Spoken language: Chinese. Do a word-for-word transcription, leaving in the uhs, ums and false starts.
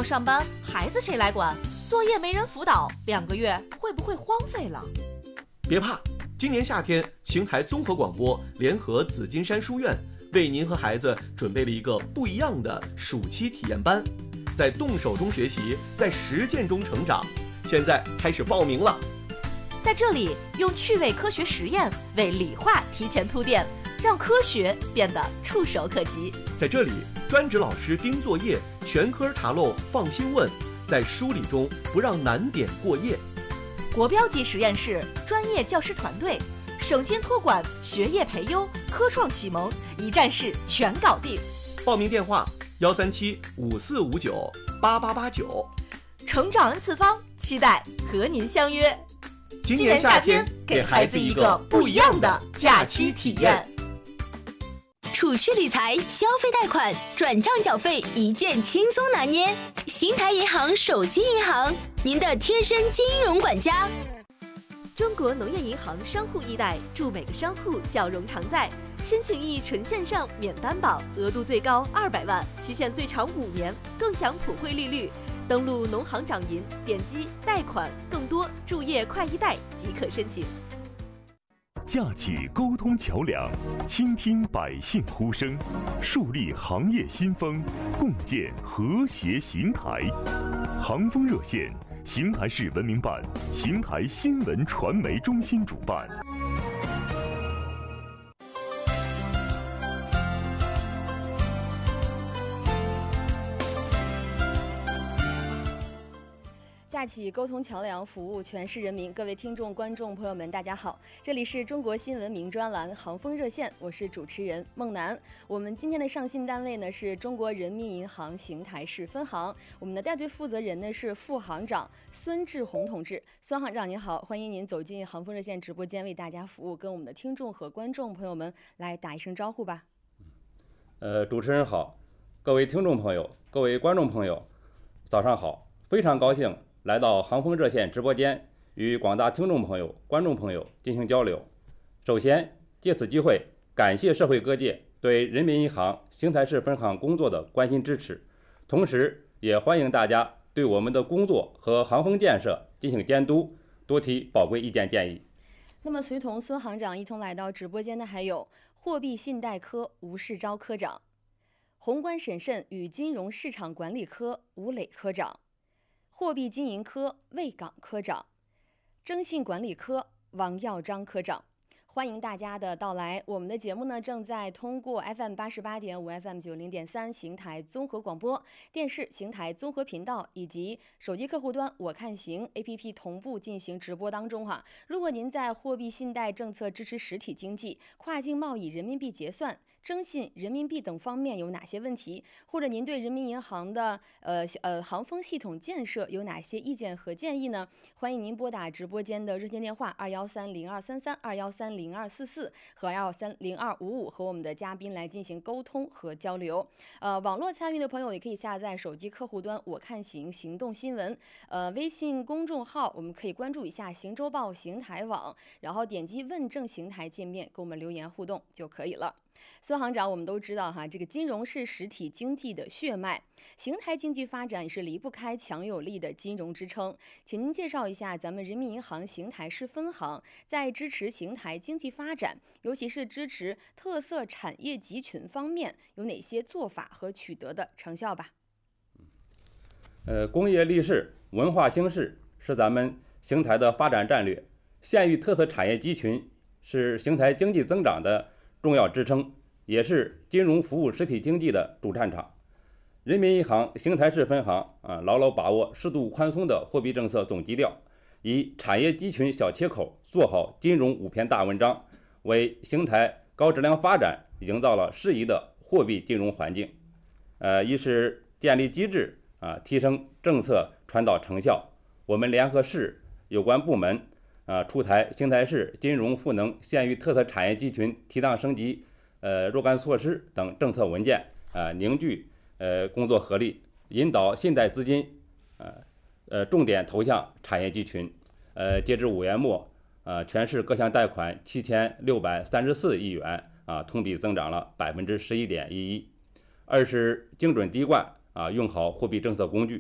要上班，孩子谁来管？作业没人辅导，两个月会不会荒废了？ 别怕，今年夏天，邢台综合广播联合紫金山书院，为您和孩子准备了一个不一样的暑期体验班，在动手中学习，在实践中成长。现在开始报名了。 在这里，用趣味科学实验为理化提前铺垫，让科学变得触手可及。 在这里，专职老师盯作业，全科查漏放心问，在梳理中不让难点过夜。 国标级实验室，专业教师团队，省心托管，学业培优，科创启蒙，一站式全搞定。 报名电话：幺三七五四五九八八八九。 成长 N 次方，期待和您相约。 今年夏天，给孩子一个不一样的假期体验。 储蓄理财、消费贷款、转账缴费一键轻松拿捏。邢台银行手机银行，您的贴身金融管家。 中国农业银行商户易贷，祝每个商户笑容常在。申请易纯线上免担保，额度最高二百万，期限最长五年，更享普惠利率。登录农行掌银，点击贷款，更多助业快易贷即可申请。 架起沟通桥梁，倾听百姓呼声，树立行业新风，共建和谐邢台。航风热线，邢台市文明办、邢台新闻传媒中心主办。 架起沟通桥梁，服务全市人民。各位听众、观众朋友们，大家好，这里是中国新闻名专栏航风热线，我是主持人孟楠。我们今天的上信单位呢是中国人民银行邢台市分行，我们的带队负责人呢是副行长孙志红同志。孙行长您好，欢迎您走进航风热线直播间为大家服务，跟我们的听众和观众朋友们来打一声招呼吧。 呃，主持人好，各位听众朋友、各位观众朋友，早上好，非常高兴来到航风热线直播间，与广大听众朋友、观众朋友进行交流。首先，借此机会感谢社会各界对人民银行邢台市分行工作的关心支持，同时也欢迎大家对我们的工作和航风建设进行监督，多提宝贵意见建议。 那么，随同孙行长一同来到直播间的还有货币信贷科吴世钊科长、宏观审慎与金融市场管理科吴磊科长、货币经营科魏岗科长、征信管理科王耀章科长，欢迎大家的到来。我们的节目呢，正在通过 F M 八十八点五、F M 九零点三邢台综合广播电视、邢台综合频道以及手机客户端我看行 A P P 同步进行直播当中哈。如果您在货币信贷政策支持实体经济、跨境贸易人民币结算、征信人民币等方面有哪些问题，或者您对人民银行的呃呃航风系统建设有哪些意见和建议呢？欢迎您拨打直播间的热线电话二幺三零二三三、二幺三零二四四和二幺三零二五五，和我们的嘉宾来进行沟通和交流。呃，网络参与的朋友也可以下载手机客户端我看行行动新闻，呃，微信公众号我们可以关注一下行周报邢台网，然后点击问政邢台界面，给我们留言互动就可以了。孙行长，我们都知道哈，这个金融是实体经济的血脉，邢台经济发展也是离不开强有力的金融支撑。请您介绍一下咱们人民银行邢台市分行在支持邢台经济发展，尤其是支持特色产业集群方面有哪些做法和取得的成效吧。 呃，工业立市、文化兴市是咱们邢台的发展战略，县域特色产业集群是邢台经济增长的重要支撑，也是金融服务实体经济的主战场。人民银行邢台市分行啊，牢牢把握适度宽松的货币政策总基调，以产业集群小切口做好金融五篇大文章，为邢台高质量发展营造了适宜的货币金融环境。呃，一是建立机制啊，提升政策传导成效。我们联合市有关部门啊，出台邢台市金融赋能县域特色产业集群提档升级呃若干措施等政策文件啊，凝聚呃工作合力，引导信贷资金呃呃重点投向产业集群。呃，截至五月末，呃，全市各项贷款七千六百三十四亿元啊，同比增长了百分之十一点一一。二是精准滴灌啊，用好货币政策工具，